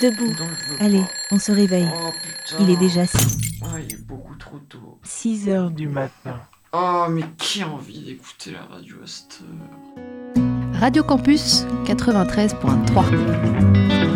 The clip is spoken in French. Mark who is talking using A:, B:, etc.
A: debout.
B: Non, je veux
A: Allez,
B: pas.
A: on se réveille.
B: Oh putain.
A: Il est déjà
B: Il est beaucoup trop tôt.
A: 6 heures du
B: matin. Oh, mais qui a envie d'écouter la radio à cette heure?
C: Radio Campus 93.3.